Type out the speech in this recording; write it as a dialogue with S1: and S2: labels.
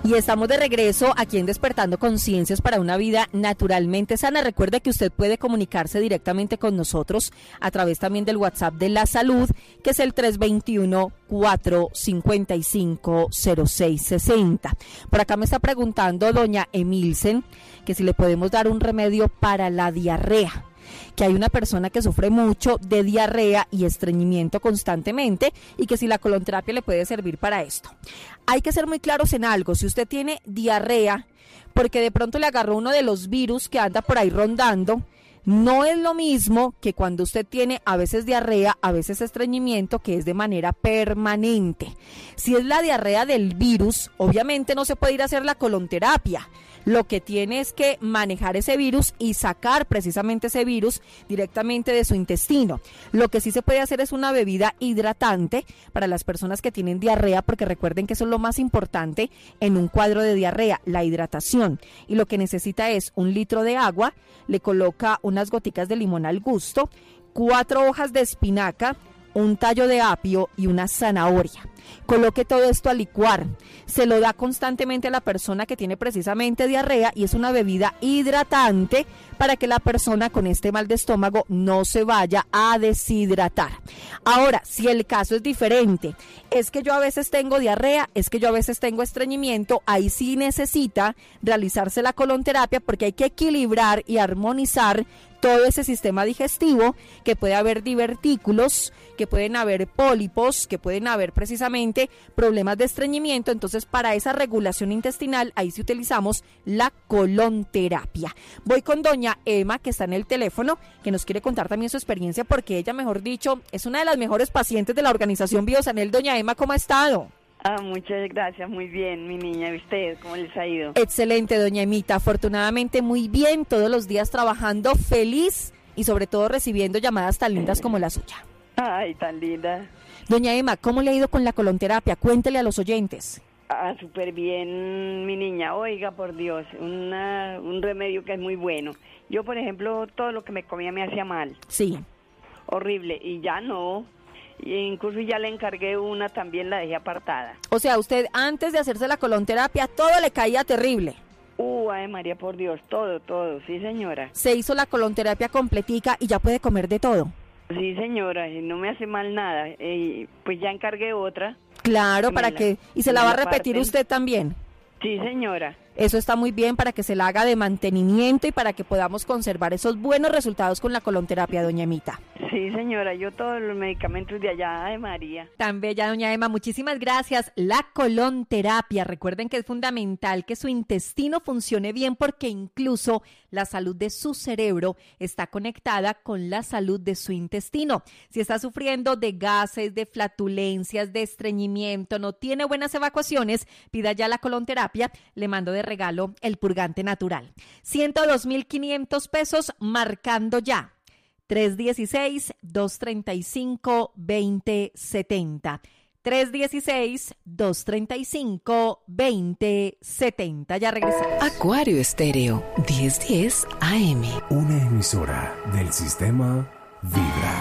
S1: Y estamos de regreso aquí en Despertando Conciencias para una vida naturalmente sana. Recuerde que usted puede comunicarse directamente con nosotros a través también del WhatsApp de la salud, que es el 321-455-0660. Por acá me está preguntando doña Emilsen que si le podemos dar un remedio para la diarrea, que hay una persona que sufre mucho de diarrea y estreñimiento constantemente y que si la colonterapia le puede servir para esto. Hay que ser muy claros en algo: si usted tiene diarrea porque de pronto le agarró uno de los virus que anda por ahí rondando, no es lo mismo que cuando usted tiene a veces diarrea, a veces estreñimiento, que es de manera permanente. Si es la diarrea del virus, obviamente no se puede ir a hacer la colonterapia. Lo que tiene es que manejar ese virus y sacar precisamente ese virus directamente de su intestino. Lo que sí se puede hacer es una bebida hidratante para las personas que tienen diarrea, porque recuerden que eso es lo más importante en un cuadro de diarrea, la hidratación. Y lo que necesita es 1 litro de agua, le coloca unas goticas de limón al gusto, 4 hojas de espinaca, un tallo de apio y una zanahoria. Coloque todo esto a licuar, se lo da constantemente a la persona que tiene precisamente diarrea y es una bebida hidratante para que la persona con este mal de estómago no se vaya a deshidratar. Ahora, si el caso es diferente, es que yo a veces tengo diarrea, es que yo a veces tengo estreñimiento, ahí sí necesita realizarse la colonterapia, porque hay que equilibrar y armonizar todo ese sistema digestivo, que puede haber divertículos, que pueden haber pólipos, que pueden haber precisamente problemas de estreñimiento. Entonces, para esa regulación intestinal, ahí sí utilizamos la colonterapia. Voy con doña Emma, que está en el teléfono, que nos quiere contar también su experiencia, porque ella, mejor dicho, es una de las mejores pacientes de la organización Biosanel. Doña Emma, ¿cómo ha estado?
S2: Muchas gracias, muy bien, mi niña. ¿Y usted cómo les ha ido?
S1: Excelente, doña Emita, afortunadamente muy bien, todos los días trabajando, feliz y sobre todo recibiendo llamadas tan lindas como la suya.
S2: Ay, tan linda.
S1: Doña Emma, ¿cómo le ha ido con la colonterapia? Cuéntele a los oyentes.
S2: Súper bien, mi niña. Oiga, por Dios, un remedio que es muy bueno. Yo, por ejemplo, todo lo que me comía me hacía mal.
S1: Sí.
S2: Horrible, y ya no. Y incluso ya le encargué una, también la dejé apartada.
S1: O sea, usted antes de hacerse la colonterapia todo le caía terrible.
S2: Ay, María, por Dios, todo, sí, señora.
S1: Se hizo la colonterapia completica y ya puede comer de todo.
S2: Sí, señora, y no me hace mal nada. Pues ya encargué otra.
S1: Claro, para que... ¿Y se la va a repetir usted también?
S2: Sí, señora.
S1: Eso está muy bien para que se la haga de mantenimiento y para que podamos conservar esos buenos resultados con la colonterapia, doña Emita.
S2: Sí, señora, yo todos los medicamentos de allá, de María.
S1: Tan bella, doña Emma, muchísimas gracias. La colonterapia, recuerden que es fundamental que su intestino funcione bien, porque incluso la salud de su cerebro está conectada con la salud de su intestino. Si está sufriendo de gases, de flatulencias, de estreñimiento, no tiene buenas evacuaciones, pida ya la colonterapia. Le mando de regalo el purgante natural. 102.500 pesos, marcando ya. 316-235-2070. 316-235-2070. Ya regresamos.
S3: Acuario Estéreo, 1010 AM.
S4: Una emisora del sistema Vibra.